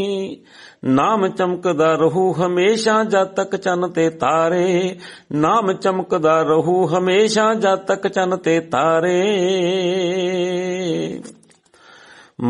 ਨਾਮ ਚਮਕਦਾ ਰਹੂ ਹਮੇਸ਼ਾ ਜਦ ਤੱਕ ਚੰਨ ਤੇ ਤਾਰੇ। ਨਾਮ ਚਮਕਦਾ ਰਹੂ ਹਮੇਸ਼ਾ ਜਦ ਤੱਕ ਚੰਨ ਤੇ ਤਾਰੇ।